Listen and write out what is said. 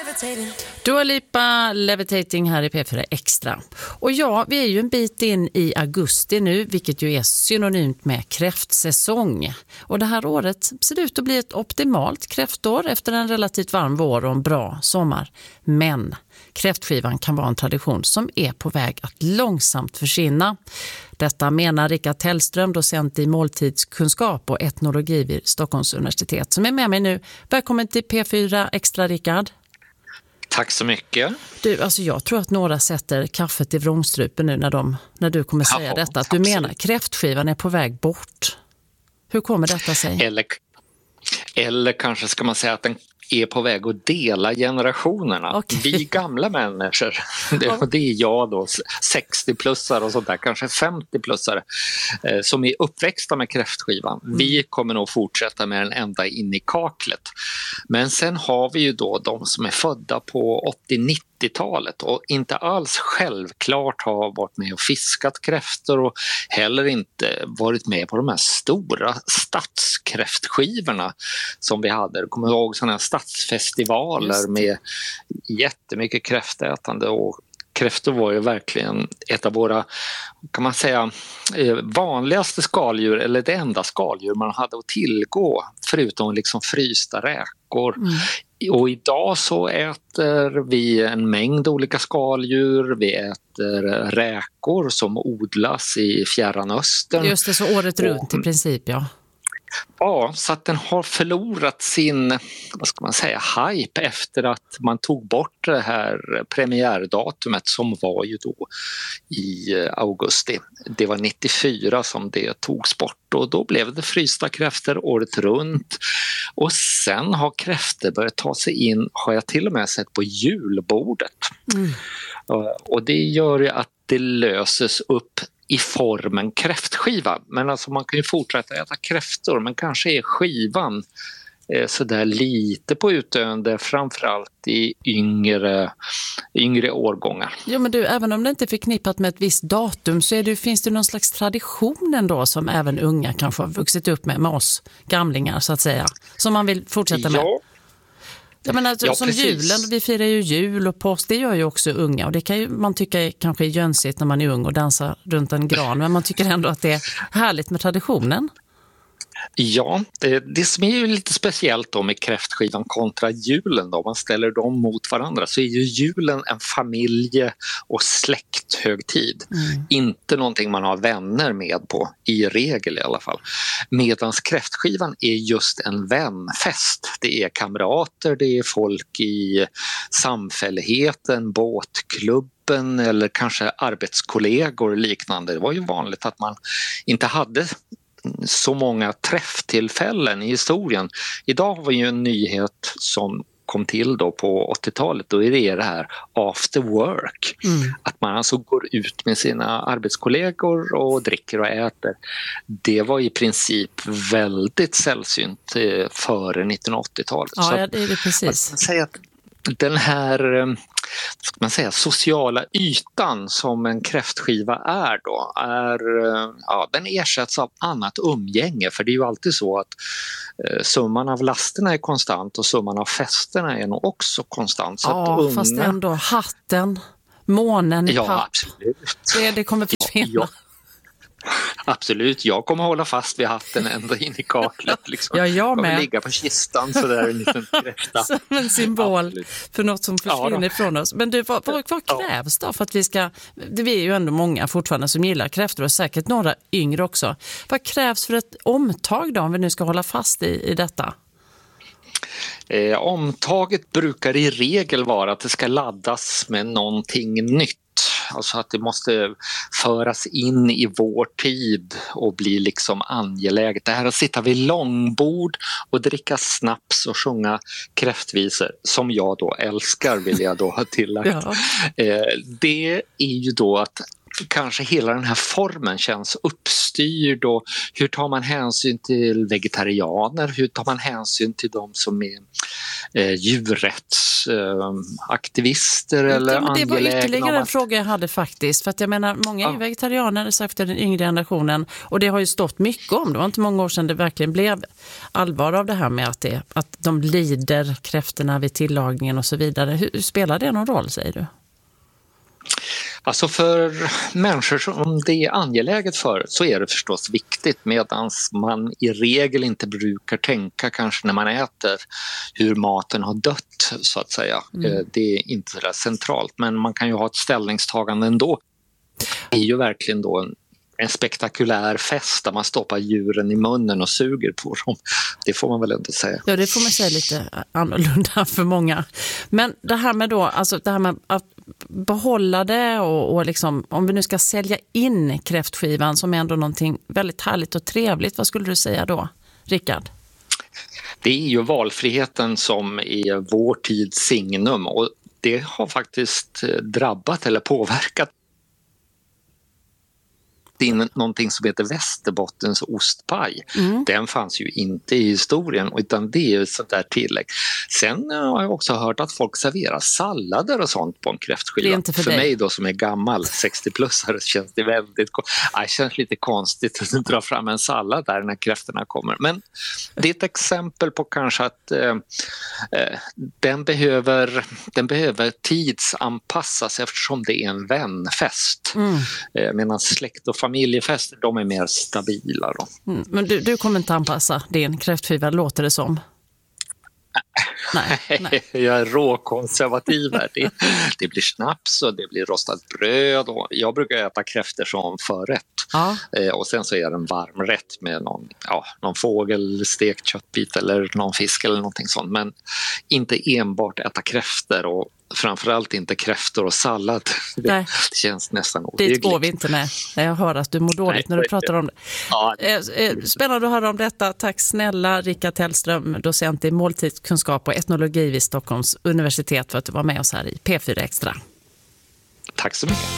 Dua Lipa, Levitating här i P4 Extra. Och ja, vi är ju en bit in i augusti nu, vilket ju är synonymt med kräftsäsong. Och det här året ser ut att bli ett optimalt kräftår efter en relativt varm vår och en bra sommar. Men kräftskivan kan vara en tradition som är på väg att långsamt försvinna. Detta menar Rickard Tellström, docent i måltidskunskap och etnologi vid Stockholms universitet, som är med mig nu. Välkommen till P4 Extra, Rickard. Tack så mycket. Du, alltså jag tror att några sätter kaffet i vrångstrupen nu när du kommer säga detta. Att du menar kräftskivan är på väg bort. Hur kommer detta sig? Eller kanske ska man säga att den är på väg att dela generationerna. Okay. Vi gamla människor, det är jag då, 60-plussare och sånt där, kanske 50-plussare som är uppväxta med kräftskivan. Vi kommer nog fortsätta med den ända in i kaklet. Men sen har vi ju då de som är födda på 80-90-talet och inte alls självklart har varit med och fiskat kräftor och heller inte varit med på de här stora stadskräftskivorna som vi hade. Du kommer ihåg sådana här stadsfestivaler med jättemycket kräftätande, och kräftor var ju verkligen ett av våra, kan man säga, vanligaste skaldjur, eller det enda skaldjur man hade att tillgå förutom liksom frysta räkor. Och idag så äter vi en mängd olika skaldjur. Vi äter räkor som odlas i Fjärran Östern. Just det, så året runt i princip, ja. Ja, så att den har förlorat sin, vad ska man säga, hype efter att man tog bort det här premiärdatumet som var ju då i augusti. Det var 94 som det togs bort, och då blev det frysta kräftor året runt. Och sen har kräftor börjat ta sig in, har jag till och med sett, på julbordet. Och det gör ju att det löses upp i formen kräftskiva. Men alltså man kan ju fortsätta äta kräftor, men kanske är skivan så där lite på utdöende, framförallt i yngre årgångar. Ja, men du, även om det inte är förknippat med ett visst datum så finns det någon slags tradition ändå som även unga kanske har vuxit upp med oss gamlingar så att säga, som man vill fortsätta med. Ja, men alltså, som precis. Julen, vi firar ju jul och påsk, det gör ju också unga, och det kan ju man tycka kanske är jönsigt när man är ung och dansar runt en gran, men man tycker ändå att det är härligt med traditionen. Ja, det som är ju lite speciellt då med kräftskivan kontra julen då, man ställer dem mot varandra, så är ju julen en familje- och släkthögtid. Inte någonting man har vänner med på, i regel i alla fall. Medans kräftskivan är just en vänfest. Det är kamrater, det är folk i samfälligheten, båtklubben eller kanske arbetskollegor och liknande. Det var ju vanligt att man inte hade så många träfftillfällen i historien. Idag har vi ju en nyhet som kom till då på 80-talet, då är det här after work. Att man alltså går ut med sina arbetskollegor och dricker och äter. Det var i princip väldigt sällsynt före 1980-talet. Ja, det är det precis. Man säger att den här, ska man säga, sociala ytan som en kräftskiva är då, den ersätts av annat umgänge, för det är ju alltid så att summan av lasterna är konstant och summan av festerna är nog också konstant. Så att fast ändå hatten, månen i papp, absolut. Det kommer försvinna. Absolut, jag kommer hålla fast vid hatten ända in i kaklet. Liksom. Ja, jag med. Kommer ligga på kistan så där en liten kräfta. Som en symbol för något som försvinner från oss. Men du, vad krävs då för att vi är ju ändå många fortfarande som gillar kräftor och säkert några yngre också. Vad krävs för ett omtag då om vi nu ska hålla fast i detta? Omtaget brukar i regel vara att det ska laddas med någonting nytt. Alltså att det måste föras in i vår tid och bli liksom angeläget. Det här att sitta vid långbord och dricka snaps och sjunga kräftvisor, som jag då älskar, vill jag då ha tillagt. Det är ju då att kanske hela den här formen känns uppstyrd, och hur tar man hänsyn till vegetarianer, hur tar man hänsyn till de som är djurrättsaktivister eller angelägna. Det var ytterligare en fråga jag hade faktiskt, för att jag menar många är vegetarianer så efter den yngre generationen, och det har ju stått mycket om, det var inte många år sedan det verkligen blev allvar av det här med att de lider kräftorna vid tillagningen och så vidare. Hur spelar det någon roll, säger du? Alltså för människor som det är angeläget för så är det förstås viktigt, medan man i regel inte brukar tänka kanske när man äter hur maten har dött så att säga. Det är inte så där centralt, men man kan ju ha ett ställningstagande ändå. Det är ju verkligen då en spektakulär fest där man stoppar djuren i munnen och suger på dem. Det får man väl ändå säga. Ja, det får man säga lite annorlunda för många. Men det här med då, alltså det här med att behålla det och liksom, om vi nu ska sälja in kräftskivan som är ändå någonting väldigt härligt och trevligt, vad skulle du säga då, Rickard? Det är ju valfriheten som är vår tids signum, och det har faktiskt drabbat eller påverkat in någonting som heter Västerbottens ostpaj. Den fanns ju inte i historien, utan det är ju sånt där tillägg. Sen har jag också hört att folk serverar sallader och sånt på en kräftskiva. Det är inte för mig då som är gammal 60-plussare känns det väldigt det känns lite konstigt att dra fram en sallad där när kräftorna kommer. Men det är ett exempel på kanske att den behöver tidsanpassas eftersom det är en vänfest. Medan släkt och familjefester, de är mer stabila då. Men du kommer inte anpassa din kräftskiva, låter det som? Nej. Jag är råkonservativ här. Det blir snaps och det blir rostat bröd, och jag brukar äta kräftor som förrätt. Och sen så är det en varmrätt med någon fågel, stekt köttbit eller någon fisk eller någonting sånt. Men inte enbart äta kräftor, och framförallt inte kräftor och sallad. Det känns nästan ohyggligt. Dit går vi inte, nej. Jag hör att du mår dåligt när du pratar om det. Ja. Spännande att höra om detta. Tack snälla Rickard Tellström, docent i måltidskunskap och etnologi vid Stockholms universitet, för att du var med oss här i P4 Extra. Tack så mycket.